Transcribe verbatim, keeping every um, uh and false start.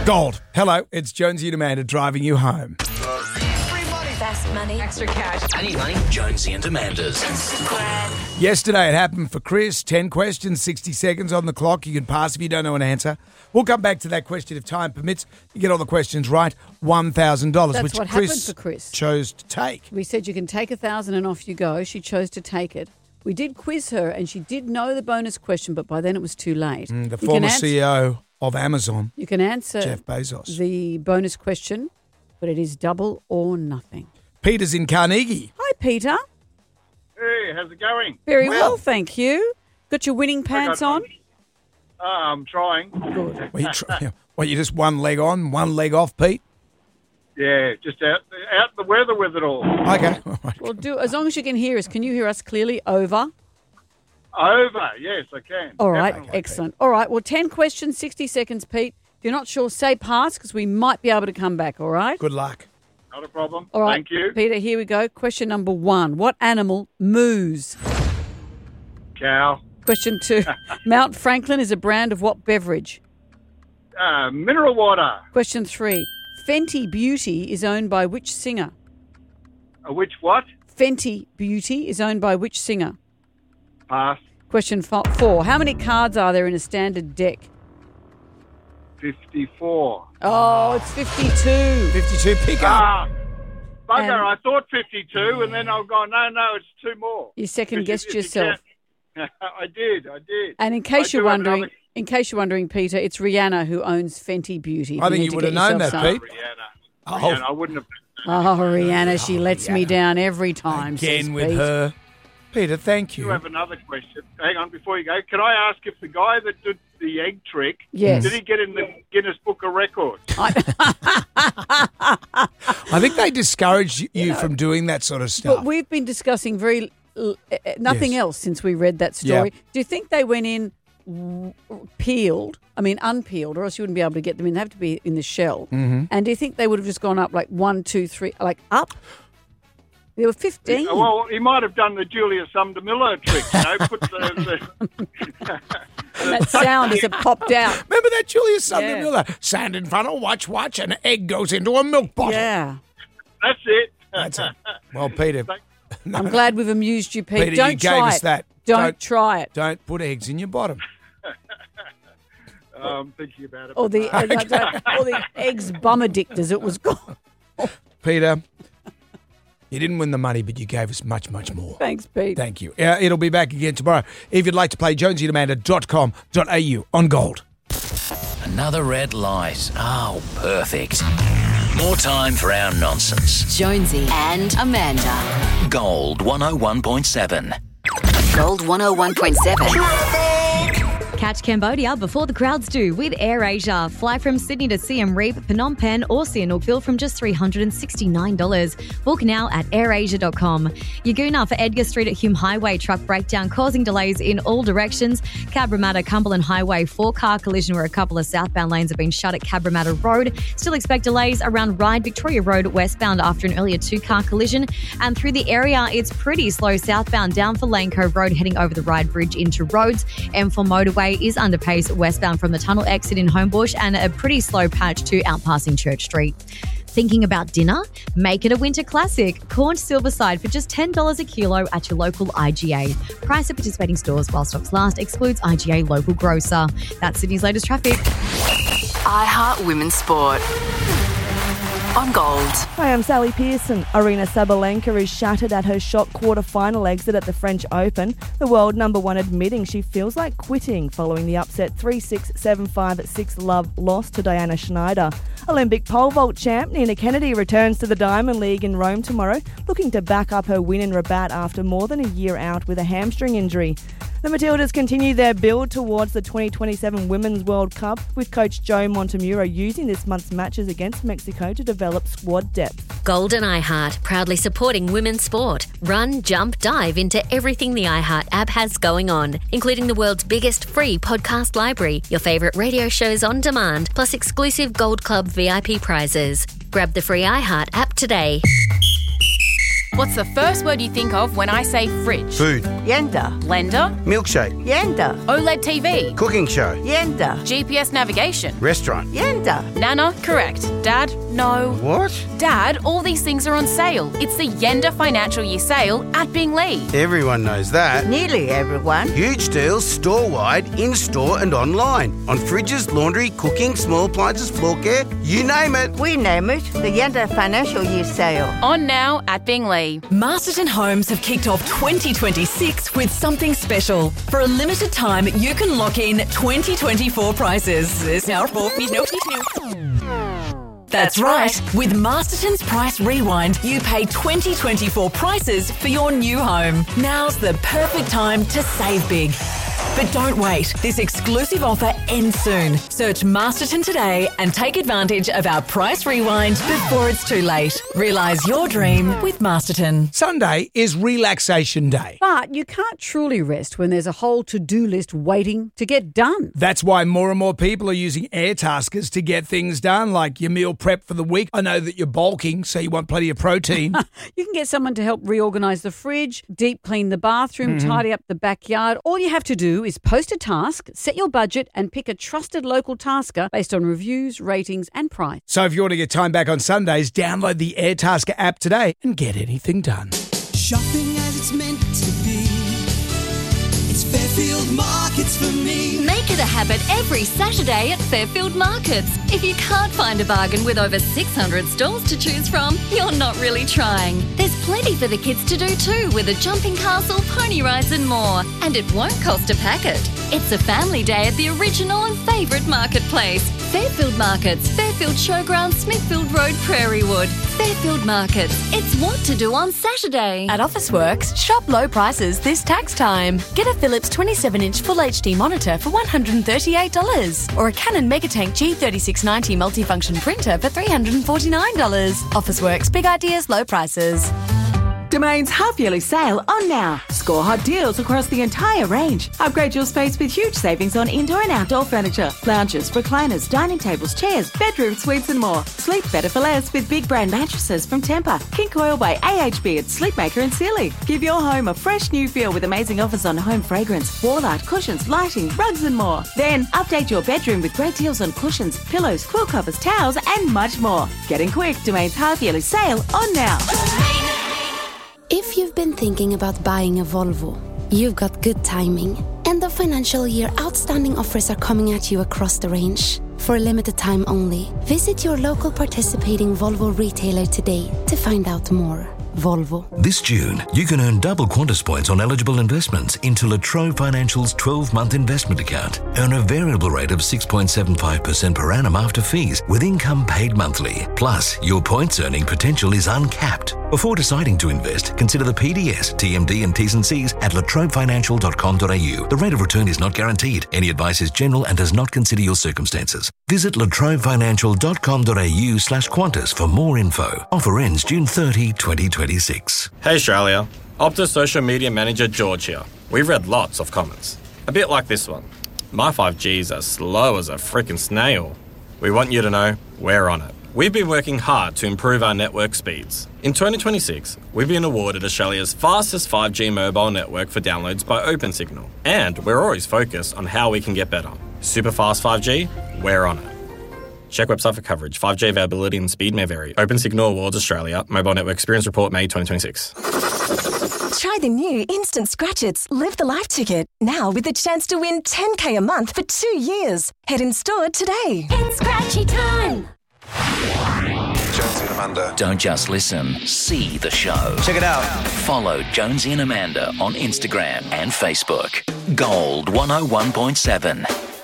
Gold. Hello, it's Jonesy and Amanda driving you home. Fast money. Extra cash. I need money. Jonesy and Amanda's. Yesterday it happened for Chris. ten questions, sixty seconds on the clock. You can pass if you don't know an answer. We'll come back to that question if time permits. You get all the questions right, one thousand dollars, That's which what Chris, happened for Chris. chose to take. We said you can take a thousand and off you go. She chose to take it. We did quiz her and she did know the bonus question, but by then it was too late. Mm, the You former can answer- C E O of Amazon, You can answer Jeff Bezos. the bonus question, but it is double or nothing. Peter's in Carnegie. Hi, Peter. Hey, how's it going? Very Well. well, thank you. Got your winning pants got on? Uh, I'm trying. Good. Well, you, try, well, you just one leg on, one leg off, Pete? Yeah, just out out in the weather with it all. Okay. All right. Well, do as long as you can hear us. Can you hear us clearly? Over. Over, yes, I can. All right, Definitely. excellent. All right, well, ten questions, sixty seconds, Pete. If you're not sure, say pass because we might be able to come back, all right? Good luck. Not a problem. All right, Thank you. Peter, here we go. Question number one. What animal moos? Cow. Question two. Mount Franklin is a brand of what beverage? Uh, mineral water. Question three. Fenty Beauty is owned by which singer? Uh, which what? Fenty Beauty is owned by which singer? Pass. Question fo- four. How many cards are there in a standard deck? fifty-four. Oh, it's fifty-two. fifty-two, pick up. Ah, bugger, And- I thought fifty-two, and then I've gone, no, no, it's two more. You second If guessed if you yourself. can't- I did, I did. And in case I you're do have wondering, another- in case you're wondering, Peter, it's Rihanna who owns Fenty Beauty. I think need you to would get have known yourself that, some. Pete. Rihanna. Oh. Rihanna, I wouldn't have. Oh, Rihanna, she lets me down every time. says Again with Pete. her. Peter, thank You you. have another question. Hang on, before you go, can I ask if the guy that did the egg trick, Yes. did he get in the Guinness Book of Records? I think they discourage you from doing that sort of stuff. But we've been discussing very uh, nothing Yes. else since we read that story. Yeah. Do you think they went in w- peeled? I mean, unpeeled, or else you wouldn't be able to get them in. They have to be in the shell. Mm-hmm. And do you think they would have just gone up like one, two, three, like up? There were fifteen. Well, he might have done the Julia Sumner Miller trick, you know, put the, the, That sound as it popped out. Remember that Julia Sumner Yeah. Miller? Stand in front of watch, watch, and an egg goes into a milk bottle. Yeah. that's it. That's it. Well, Peter, I'm glad we've amused you, Pete. Peter, you Don't gave try us it. that. Don't, Don't- try it. don't put eggs in your bottom. I'm thinking about it. Or the, uh, or the eggs bumadict, as it was called. Peter, you didn't win the money, but you gave us much, much more. Thanks, Pete. Thank you. Uh, it'll be back again tomorrow. If you'd like to play, jonesy and amanda dot com dot a u on Gold. Another red light. Oh, perfect. More time for our nonsense. Jonesy and Amanda. Gold one oh one point seven. Gold one oh one point seven. Catch Cambodia before the crowds do with AirAsia. Fly from Sydney to Siem Reap, Phnom Penh or Sihanoukville from just three hundred sixty-nine dollars. Book now at air asia dot com. Yaguna for Edgar Street at Hume Highway. Truck breakdown causing delays in all directions. Cabramatta Cumberland Highway. Four-car collision where a couple of southbound lanes have been shut at Cabramatta Road. Still expect delays around Ryde Victoria Road westbound after an earlier two-car collision. And through the area, it's pretty slow southbound down for Lane Cove Road heading over the Ryde Bridge into Rhodes. M four motorway is under pace westbound from the tunnel exit in Homebush and a pretty slow patch to outpassing Church Street. Thinking about dinner? Make it a winter classic. Corned silverside for just ten dollars a kilo at your local I G A. Price at participating stores while stocks last. Excludes I G A local grocer. That's Sydney's latest traffic. iHeart Women's Sport. On Gold. Hi, I'm Sally Pearson. Arina Sabalenka is shattered at her shot quarter-final exit at the French Open. The world number one admitting she feels like quitting following the upset three six, seven five, six love loss to Diana Schneider. Olympic pole vault champ Nina Kennedy returns to the Diamond League in Rome tomorrow, looking to back up her win in Rabat after more than a year out with a hamstring injury. The Matildas continue their build towards the twenty twenty-seven Women's World Cup, with coach Joe Montemuro using this month's matches against Mexico to develop squad depth. Gold and iHeart, proudly supporting women's sport. Run, jump, dive into everything the iHeart app has going on, including the world's biggest free podcast library, your favourite radio shows on demand, plus exclusive Gold Club V I P prizes. Grab the free iHeart app today. What's the first word you think of when I say fridge? Food. Yenda. Blender? Milkshake. Yenda. OLED T V? Cooking show. Yenda. G P S navigation? Restaurant. Yenda. Nana? Correct. Dad? No. What? Dad, all these things are on sale. It's the Yenda Financial Year Sale at Binglee. Everyone knows that. Nearly everyone. Huge deals store-wide, in-store and online. On fridges, laundry, cooking, small appliances, floor care, you name it. We name it the Yenda Financial Year Sale. On now at Binglee. Masterton Homes have kicked off twenty twenty-six with something special. For a limited time, you can lock in twenty twenty-four prices. There's now four That's right. With Masterton's Price Rewind, you pay twenty twenty-four prices for your new home. Now's the perfect time to save big. But don't wait. This exclusive offer ends soon. Search Masterton today and take advantage of our Price Rewind before it's too late. Realise your dream with Masterton. Sunday is relaxation day. But you can't truly rest when there's a whole to-do list waiting to get done. That's why more and more people are using Airtaskers to get things done, like your meal prep for the week. I know that you're bulking, so you want plenty of protein. You can get someone to help reorganise the fridge, deep clean the bathroom, Mhm. tidy up the backyard. All you have to do is post a task, set your budget, and pick a trusted local tasker based on reviews, ratings, and price. So if you want to get time back on Sundays, download the Airtasker app today and get anything done. Shopping as it's meant to be. It's Fairfield Markets for me. Make it a habit every Saturday at Fairfield Markets. If you can't find a bargain with over six hundred stalls to choose from, you're not really trying. There's plenty for the kids to do too, with a jumping castle, pony rides and more. And it won't cost a packet. It's a family day at the original and favourite marketplace. Fairfield Markets, Fairfield Showground, Smithfield Road, Prairie Wood. Fairfield Markets. It's what to do on Saturday. At Officeworks, shop low prices this tax time. Get a Philips twenty-seven inch Full H D monitor for one hundred thirty-eight dollars or a Canon Megatank G thirty-six ninety multifunction printer for three hundred forty-nine dollars. Officeworks, big ideas, low prices. Domain's half-yearly sale on now. Score hot deals across the entire range. Upgrade your space with huge savings on indoor and outdoor furniture, lounges, recliners, dining tables, chairs, bedroom suites and more. Sleep better for less with big brand mattresses from Tempur, King Coil by A H B at Sleepmaker and Sealy. Give your home a fresh new feel with amazing offers on home fragrance, wall art, cushions, lighting, rugs and more. Then update your bedroom with great deals on cushions, pillows, quilt covers, towels and much more. Get in quick. Domain's half-yearly sale on now. If you've been thinking about buying a Volvo, you've got good timing. End of financial year outstanding offers are coming at you across the range. For a limited time only, visit your local participating Volvo retailer today to find out more. Volvo. This June, you can earn double Qantas points on eligible investments into La Trobe Financial's twelve-month investment account. Earn a variable rate of six point seven five percent per annum after fees, with income paid monthly. Plus, your points earning potential is uncapped. Before deciding to invest, consider the P D S, T M D and T's and C's at latrobe financial dot com dot a u. The rate of return is not guaranteed. Any advice is general and does not consider your circumstances. Visit latrobe financial dot com dot a u slash Qantas for more info. Offer ends June thirtieth, twenty twenty-six. Hey Australia, Optus social media manager George here. We've read lots of comments. A bit like this one. My five G's are slow as a freaking snail. We want you to know we're on it. We've been working hard to improve our network speeds. In twenty twenty-six, we've been awarded Australia's fastest five G mobile network for downloads by OpenSignal. And we're always focused on how we can get better. Super fast five G, we're on it. Check website for coverage. five G availability and speed may vary. OpenSignal Awards Australia. Mobile Network Experience Report May twenty twenty-six. Try the new Instant Scratch-Its Live the Life ticket. Now with the chance to win ten K a month for two years. Head in store today. It's Scratchy time. Jonesy and Amanda. Don't just listen, see the show. Check it out. Follow Jonesy and Amanda on Instagram and Facebook. Gold one oh one point seven.